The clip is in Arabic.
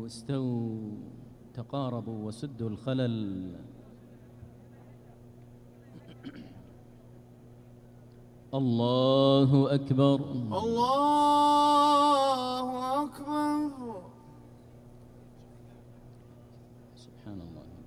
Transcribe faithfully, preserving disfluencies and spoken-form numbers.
اعتدلوا استووا تقاربوا وسدوا الخلل. الله أكبر الله أكبر. سبحان الله.